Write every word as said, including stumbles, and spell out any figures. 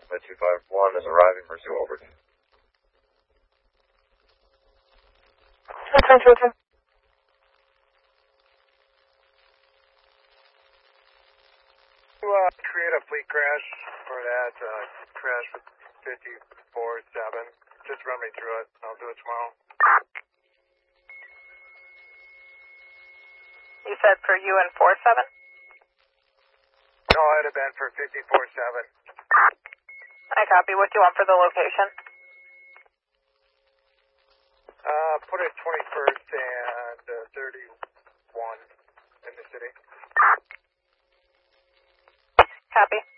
Estimate two five one is arriving. Mercy over. Attention, attention. To uh, create a fleet crash for that uh, crash with fifty-four seven. Just run me through it. I'll do it tomorrow. You said for U N four seven? No, it'd have been for fifty-four seven. I copy. What do you want for the location? Uh, put it twenty-first and uh, thirty-one in the city. Copy.